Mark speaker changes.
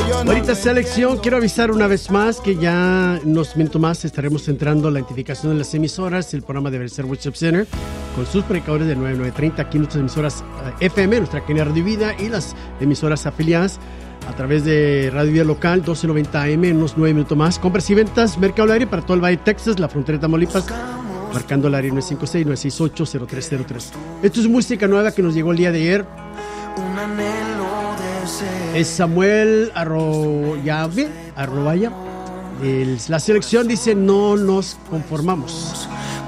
Speaker 1: Ahorita selección, quiero avisar una vez más que ya en unos minutos más estaremos entrando la identificación de las emisoras. El programa debe ser Worship Center con sus predicadores de 9:30 aquí en nuestras emisoras FM, nuestra cadena Radio Vida, y las emisoras afiliadas a través de Radio Vida Local 1290 AM en unos 9 minutos más. Compras y ventas, Mercado al Aire para todo el Valle de Texas, la frontera de Tamaulipas, marcando el área 956-968-0303. Esto es música nueva que nos llegó el día de ayer. Es Samuel Arroyave. La selección dice: no nos conformamos.